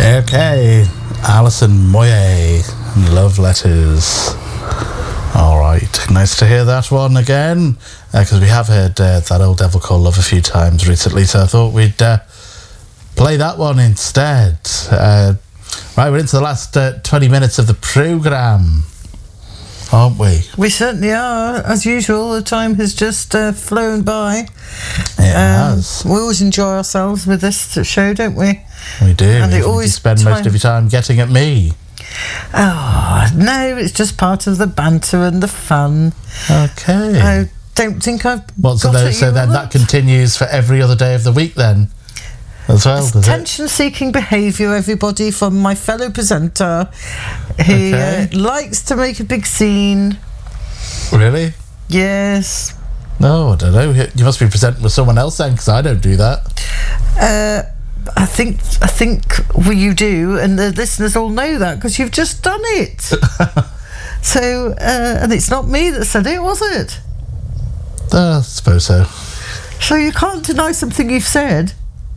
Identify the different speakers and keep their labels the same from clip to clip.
Speaker 1: Okay, Alison Moyet, Love Letters. All right, nice to hear that one again, because we have heard that Old Devil Called Love a few times recently, so I thought we'd play that one instead. Right, we're into the last 20 minutes of the programme, aren't we?
Speaker 2: We certainly are. As usual, the time has just flown by.
Speaker 1: It has.
Speaker 2: We always enjoy ourselves with this show, don't we?
Speaker 1: We do.
Speaker 2: And
Speaker 1: you always spend most of your time getting at me.
Speaker 2: Oh, no, it's just part of the banter and the fun.
Speaker 1: Okay.
Speaker 2: I don't think I've
Speaker 1: so then that continues for every other day of the week then? As well,
Speaker 2: it's tension-seeking behaviour, everybody, from my fellow presenter. He likes to make a big scene.
Speaker 1: Really?
Speaker 2: Yes.
Speaker 1: No, I don't know. You must be presenting with someone else then, because I don't do that.
Speaker 2: I think you do, and the listeners all know that because you've just done it. So, and it's not me that said it, was it?
Speaker 1: I suppose so.
Speaker 2: So you can't deny something you've said.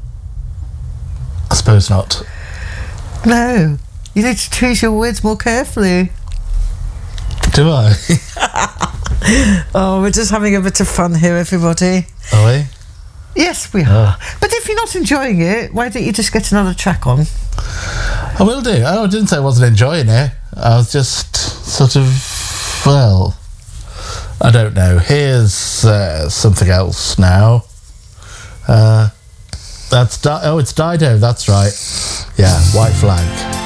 Speaker 1: I suppose not.
Speaker 2: No, you need to choose your words more carefully.
Speaker 1: Do I?
Speaker 2: Oh, we're just having a bit of fun here, everybody.
Speaker 1: Are we?
Speaker 2: Yes, we are. But if you're not enjoying it, why don't you just get another track on?
Speaker 1: I will do. I didn't say I wasn't enjoying it. I was just sort of, well, I don't know. Here's something else now. It's Dido, that's right. Yeah, White Flag.